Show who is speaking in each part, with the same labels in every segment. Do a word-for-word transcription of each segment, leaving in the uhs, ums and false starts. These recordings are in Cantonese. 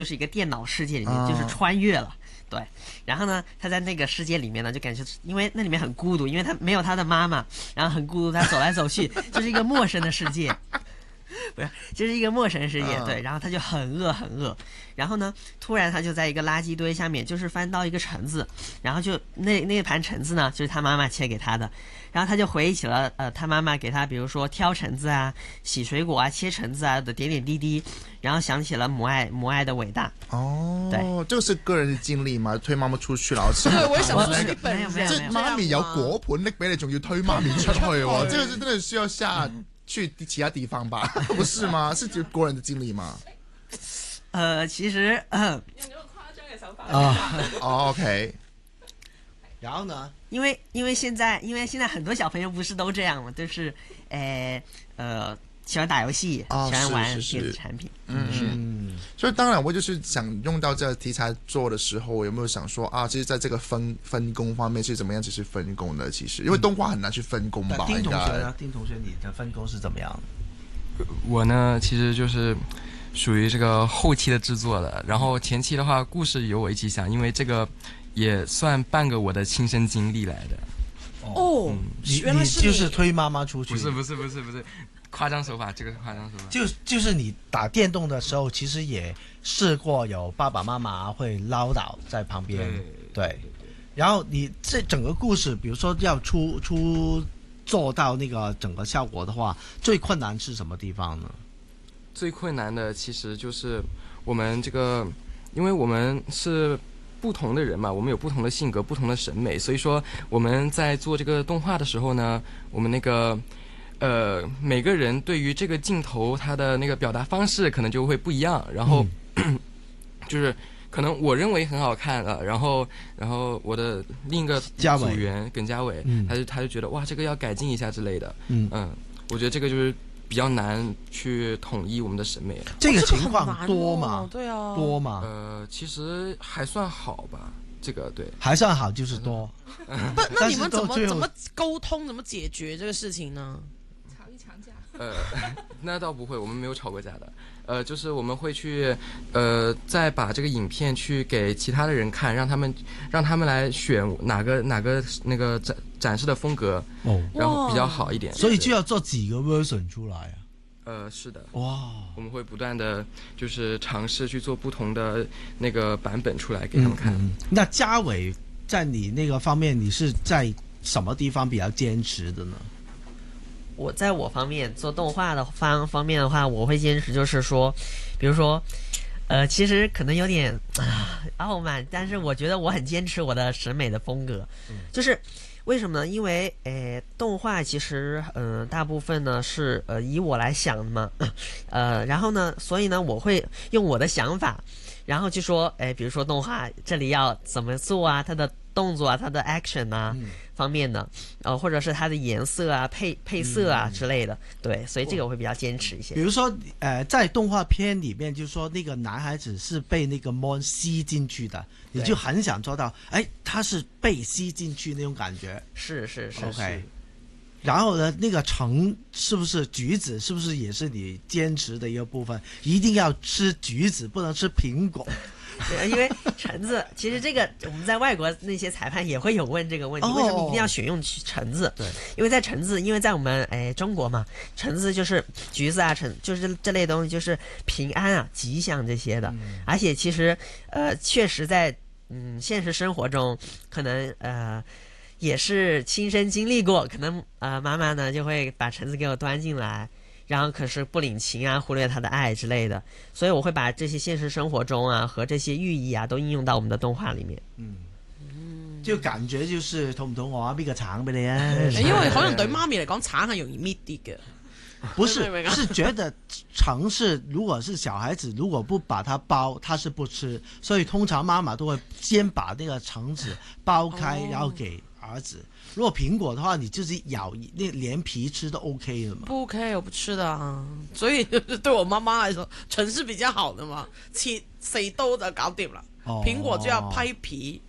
Speaker 1: 就是一个电脑世界里面，就是穿越了。对，然后呢，他在那个世界里面呢，就感觉因为那里面很孤独，因为他没有他的妈妈，然后很孤独，他走来走去，就是一个陌生的世界。不是，就是一个陌生世界，对，然后他就很饿很饿，然后呢，突然他就在一个垃圾堆下面，就是翻到一个橙子，然后就那那盘橙子呢，就是他妈妈切给他的，然后他就回忆起了呃他妈妈给他，比如说挑橙子啊、洗水果啊、切橙子啊的点点滴滴，然后想起了母爱母爱的伟大。
Speaker 2: 哦，
Speaker 1: 对，
Speaker 2: 这个是个人的經歷嘛？推媽媽出去，然後
Speaker 3: 對，我也想說
Speaker 1: 是
Speaker 3: 本
Speaker 1: 沒有
Speaker 2: 即係媽咪有果盤拎俾你，仲要推媽咪出去喎，這個是真的需要下去其他地方吧？不是嗎？是就個人的經歷嗎？
Speaker 1: 呃，其實呃，
Speaker 3: 用咗個誇張嘅手法
Speaker 2: 啊哦，OK。
Speaker 4: 然後呢？
Speaker 1: 因為因為現在因為現在很多小朋友不是都這樣嘛，就是誒呃喜歡打遊戲，
Speaker 2: 哦
Speaker 1: 喜歡玩
Speaker 2: 是是是
Speaker 1: 電子產品。
Speaker 2: 嗯嗯，所以當然我就是想用到這個題材做的時候，我有沒有想說啊，其實在這個分分工方面是怎麼樣？只是分工的，其實因為動畫很難去分工吧？
Speaker 4: 丁同學呢？丁同學，你的分工是怎麼樣？
Speaker 5: 我呢，其實就是屬於這個後期的製作的，然後前期的話，故事由我一起想，因為這個也算半個我的親身經歷來的。
Speaker 3: 哦，
Speaker 4: 嗯、
Speaker 3: 原來是
Speaker 4: 你就是推媽媽出去？
Speaker 5: 不是不是不是不是，誇張手法，這個是誇張手法。
Speaker 4: 就就是你打電動的時候，其實也試過有爸爸媽媽會嘮叨在旁邊，對，對。然後你這整個故事，比如說要出出做到那個整個效果的話，最困難是什麼地方呢？
Speaker 5: 最困難的其實就是我們這個，因為我們是不同的人嘛，我們有不同的性格、不同的審美，所以說我們在做這個動畫的時候呢，我們那個呃每個人對於這個鏡頭它的那個表達方式可能就會不一樣，然後、嗯、就是可能我認為很好看了，然後然後我的另一個組員耿嘉偉，
Speaker 4: 嗯、
Speaker 5: 他就他就覺得哇這個要改進一下之類的，
Speaker 4: 嗯
Speaker 5: 嗯，我覺得這個就是比較難去統一我們的審美。
Speaker 4: 這個情況多嗎？
Speaker 3: 哦、對啊，
Speaker 4: 多嗎？
Speaker 5: 呃，其實還算好吧，這個對，
Speaker 4: 還算好就是多。
Speaker 3: 不，那你們怎麼怎麼溝通，怎麼解決這個事情呢？
Speaker 6: 吵一場架。
Speaker 5: 呃，那倒不會，我們沒有吵過架的。呃，就是我們會去，呃，再把這個影片去給其他的人看，讓他們讓他們來選哪個哪個那個展展示的風格，哦，然後比較好一點。
Speaker 4: 所以就要做幾個 version 出來啊？
Speaker 5: 呃，是的。
Speaker 4: 哇，
Speaker 5: 我們會不斷的，就是嘗試去做不同的那個版本出來給他們看。
Speaker 4: 嗯嗯、那嘉偉在你那個方面，你是在什麼地方比較堅持的呢？
Speaker 1: 我在我方面做動畫的方方面的話，我會堅持就是說，比如說，呃，其實可能有點啊傲慢，但是我覺得我很堅持我的審美的風格，嗯、就是為什麼呢？因為誒動畫其實嗯、呃、大部分呢是呃以我來想的嘛，呃然後呢，所以呢我會用我的想法，然後就說誒比如說動畫這裡要怎麼做啊，它的動作啊，它的 action 啊、嗯、方面的，呃，或者是它的顏色啊、配配色啊、嗯、之類的，對，所以這個我會比較堅持一些。
Speaker 4: 比如說，呃，在動畫片裡面，就是說那個男孩子是被那個 mon 吸進去的，你就很想做到，哎，他是被吸進去那種感覺。
Speaker 1: 是是是。
Speaker 4: OK。然後呢，那個橙是不是橘子？是不是也是你堅持的一個部分？一定要吃橘子，不能吃蘋果。
Speaker 1: 對，因為橙子，其實這個我們在外國那些裁判也會有問這個問題，為什麼一定要選用橙子？對，因為在橙子，因為在我們誒中國嘛，橙子就是橘子啊，橙就是這類東西，就是平安啊、吉祥這些的。嗯、而且其實呃，確實在嗯現實生活中，可能呃也是親身經歷過，可能呃媽媽呢就會把橙子給我端進來。然後可是不領情啊，忽略他的愛之類的，所以我會把這些現實生活中啊和這些寓意啊都應用到我們的動畫裡面。
Speaker 4: 嗯，就感覺就是肚唔肚餓啊，邊個橙俾你啊？
Speaker 3: 因為可能對媽咪嚟講，橙係容易搣啲嘅。
Speaker 4: 不是，是覺得橙是如果是小孩子如果不把它包，他是不吃，所以通常媽媽都會先把那個橙子包開，然後給兒子。如果蘋果的話，你就是咬那連皮吃都 OK 的嘛？
Speaker 3: 不 OK， 我不吃的啊。所以對我媽媽來說，橙是比較好的嘛，切四刀就搞掂啦。哦、蘋果就要批皮，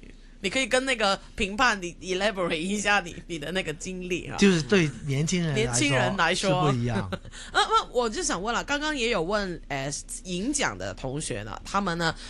Speaker 3: 你可以跟那个评判你 elaborate 一下你你的那个经历啊。
Speaker 4: 就是对年轻人
Speaker 3: 年轻人来说
Speaker 4: 是不一样。
Speaker 3: 呃，那我就想问了，刚刚也有问呃银奖的同学呢，他们呢